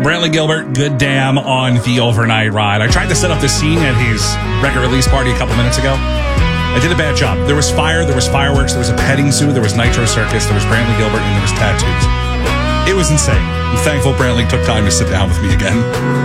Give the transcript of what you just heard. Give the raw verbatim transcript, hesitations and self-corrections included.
Brantley Gilbert, Good Damn on the overnight ride. I tried to set up the scene at his record release party a couple minutes ago. I did a bad job. There was fire, there was fireworks, there was a petting zoo, there was Nitro Circus, there was Brantley Gilbert, and there was tattoos. It was insane. I'm thankful Brantley took time to sit down with me again.